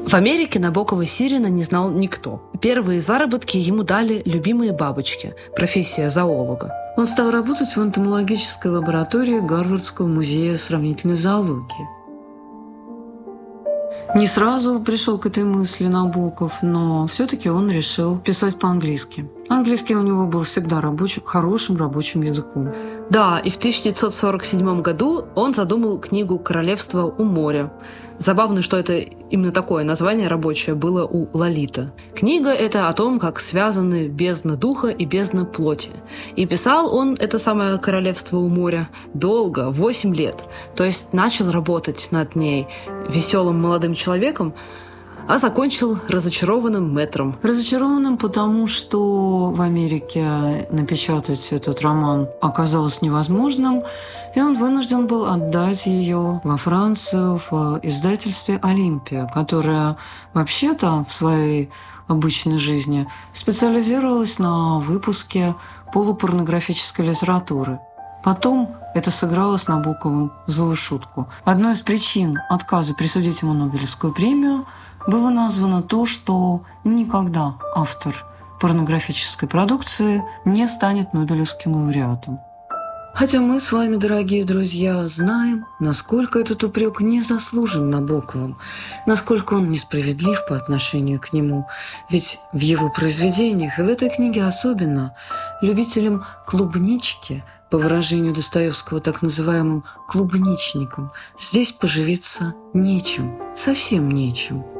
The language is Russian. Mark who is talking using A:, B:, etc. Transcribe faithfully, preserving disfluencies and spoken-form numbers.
A: В Америке Набокова Сирина не знал никто. Первые заработки ему дали любимые бабочки, профессия зоолога.
B: Он стал работать в энтомологической лаборатории Гарвардского музея сравнительной зоологии. Не сразу пришел к этой мысли Набоков, но все-таки он решил писать по-английски. Английский у него был всегда рабочим, хорошим рабочим языком.
A: Да, и в тысяча девятьсот сорок седьмом году он задумал книгу «Королевство у моря». Забавно, что это именно такое название рабочее было у Лолита. Книга эта о том, как связаны бездна духа и бездна плоти. И писал он это самое «Королевство у моря» долго, восемь лет. То есть начал работать над ней веселым молодым человеком, а закончил разочарованным мэтром.
B: Разочарованным, потому что в Америке напечатать этот роман оказалось невозможным, и он вынужден был отдать ее во Францию в издательстве «Олимпия», которое вообще-то в своей обычной жизни специализировалось на выпуске полупорнографической литературы. Потом это сыграло с Набоковым злую шутку. Одной из причин отказа присудить ему Нобелевскую премию было названо то, что никогда автор порнографической продукции не станет Нобелевским лауреатом. Хотя мы с вами, дорогие друзья, знаем, насколько этот упрек не заслужен Набоковым, насколько он несправедлив по отношению к нему. Ведь в его произведениях, и в этой книге особенно, любителям клубнички, по выражению Достоевского, так называемым клубничникам, здесь поживиться нечем, совсем нечем.